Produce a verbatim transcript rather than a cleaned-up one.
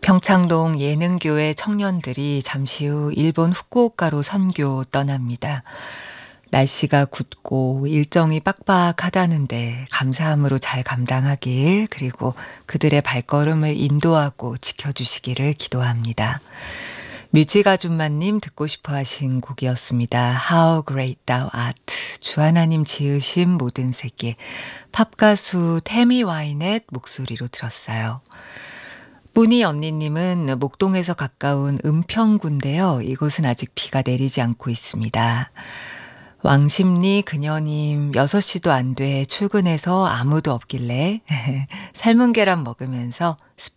평창동 예능교회 청년들이 잠시 후 일본 후쿠오카로 선교 떠납니다. 날씨가 굳고 일정이 빡빡하다는데 감사함으로 잘 감당하길, 그리고 그들의 발걸음을 인도하고 지켜주시기를 기도합니다. 뮤직 아줌마님 듣고 싶어 하신 곡이었습니다. How Great Thou Art. 주 하나님 지으신 모든 세계. 팝가수 태미 와이넷 목소리로 들었어요. 뿌니 언니님은 목동에서 가까운 은평구인데요. 이곳은 아직 비가 내리지 않고 있습니다. 왕십리 그녀님, 여섯 시도 안 돼 출근해서 아무도 없길래 삶은 계란 먹으면서